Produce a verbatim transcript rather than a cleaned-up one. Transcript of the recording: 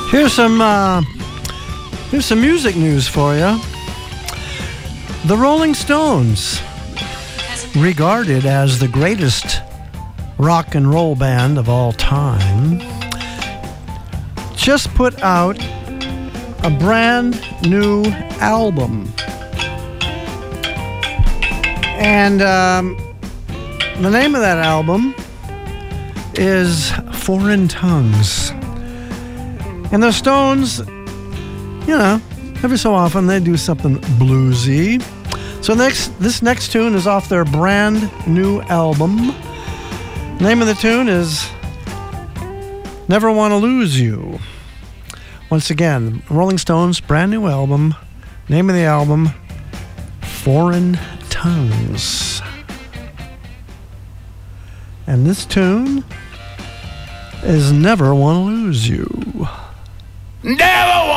Here's some uh, here's some music news for you. The Rolling Stones, regarded as the greatest rock and roll band of all time, just put out a brand new album. And um, the name of that album is Foreign Tongues. And the Stones, you know, every so often they do something bluesy. So next, this next tune is off their brand new album. The name of the tune is Never Want to Lose You. Once again, Rolling Stones' brand new album. Name of the album, Foreign Tongues. And this tune is Never Want to Lose You. Never